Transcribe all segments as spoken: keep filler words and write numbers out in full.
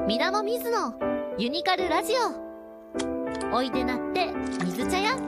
みなもみずのユニカルラジオ、おいでなって水茶屋。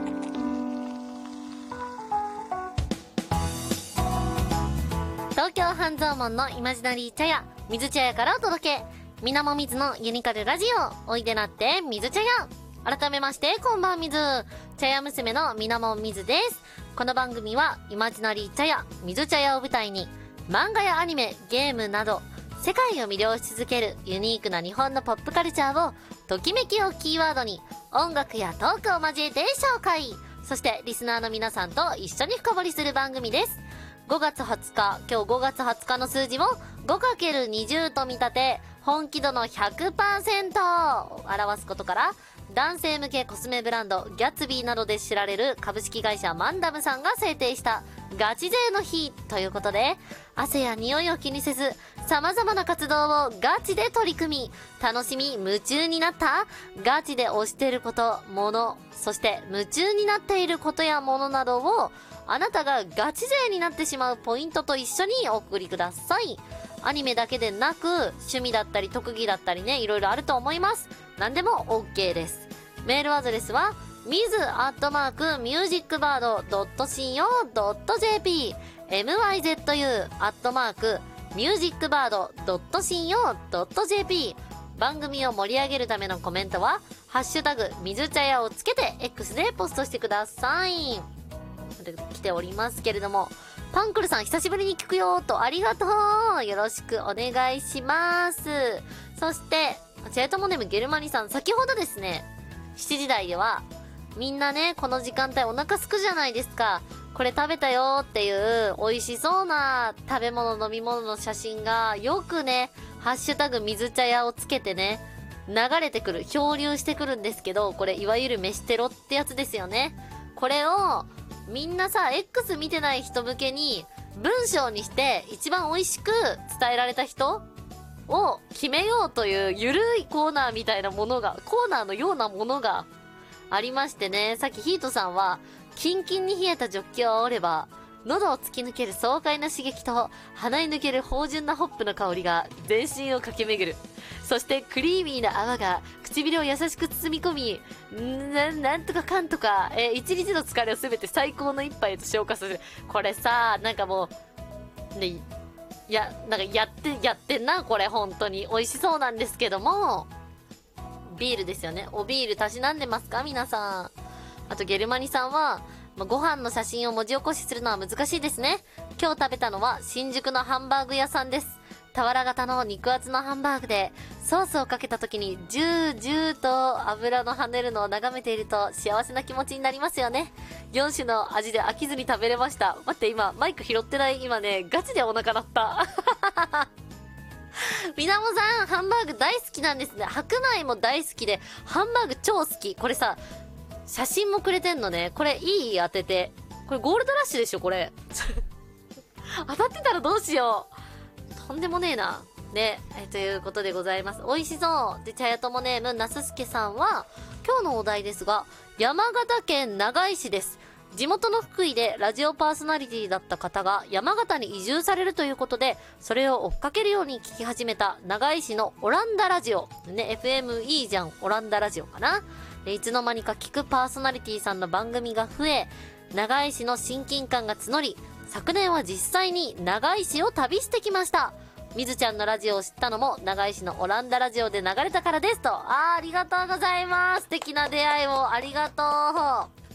東京半蔵門のイマジナリー茶屋、水茶屋からお届け。みなもみずのユニカルラジオ、おいでなって水茶屋。改めましてこんばんみず、茶屋娘のみなもみずです。この番組はイマジナリー茶屋、水茶屋を舞台に漫画やアニメ、ゲームなど世界を魅了し続けるユニークな日本のポップカルチャーをときめきをキーワードに音楽やトークを交えて紹介、そしてリスナーの皆さんと一緒に深掘りする番組です。ごがつはつか、今日ごがつはつかの数字を ごかけるにじゅう と見立て、本気度の ひゃくパーセント を表すことから、男性向けコスメブランドギャッツビーなどで知られる株式会社マンダムさんが制定したガチ勢の日ということで、汗や匂いを気にせず様々な活動をガチで取り組み、楽しみ夢中になったガチで推していること、もの、そして夢中になっていることやものなどをあなたがガチ勢になってしまうポイントと一緒にお送りください。アニメだけでなく趣味だったり特技だったりね、いろいろあると思います。何でも OK です。メールアドレスは ミズ アットマーク ミュージックバード ドット シーオー ドット ジェーピー ミズ アットマーク ミュージックバード ドット シーオー ドット ジェーピー。 番組を盛り上げるためのコメントはハッシュタグ水茶屋をつけて X でポストしてください。来ておりますけれども、パンクルさん久しぶりに聞くよーと、ありがとう、よろしくお願いします。そしてチェートモネームゲルマニさん、先ほどですねしちじ台ではみんなね、この時間帯お腹すくじゃないですか。これ食べたよーっていう美味しそうな食べ物飲み物の写真がよくね、ハッシュタグ水茶屋をつけてね流れてくる、漂流してくるんですけど、これいわゆる飯テロってやつですよね。これをみんなさ X 見てない人向けに文章にして一番美味しく伝えられた人を決めようというゆるいコーナーみたいなものが、コーナーのようなものがありましてね、さっきヒートさんはキンキンに冷えたジョッキを煽れば喉を突き抜ける爽快な刺激と鼻に抜ける芳醇なホップの香りが全身を駆け巡る。そしてクリーミーな泡が唇を優しく包み込み、な、なんとかかんとか、えー、一日の疲れをすべて最高の一杯へと消化する。これさ、なんかもう、ね、いや、なんかやって、やってんな、これ本当に。美味しそうなんですけども、ビールですよね。おビールたしなんでますか皆さん。あとゲルマニさんは、まあ、ご飯の写真を文字起こしするのは難しいですね。今日食べたのは新宿のハンバーグ屋さんです。俵型の肉厚のハンバーグでソースをかけた時にジュージューと油の跳ねるのを眺めていると幸せな気持ちになりますよね。よん種の味で飽きずに食べれました。待って、今マイク拾ってない。今ねガチでお腹鳴ったみなもさんハンバーグ大好きなんですね。白米も大好きでハンバーグ超好き。これさ写真もくれてんのね。これいい、当てて。これゴールドラッシュでしょこれ当たってたらどうしよう。とんでもねえな。ね、えということでございます。美味しそう。で、茶屋ともネームなすすけさんは、今日のお題ですが、山形県長井市です。地元の福井でラジオパーソナリティだった方が山形に移住されるということで、それを追っかけるように聞き始めた長井市のオランダラジオ。ね、エフエム いいじゃん、オランダラジオかな。で、いつの間にか聞くパーソナリティさんの番組が増え、長井市の親近感が募り、昨年は実際に長井市を旅してきました。みずちゃんのラジオを知ったのも長井市のオランダラジオで流れたからですと。あー、ありがとうございます。素敵な出会いをありがとう。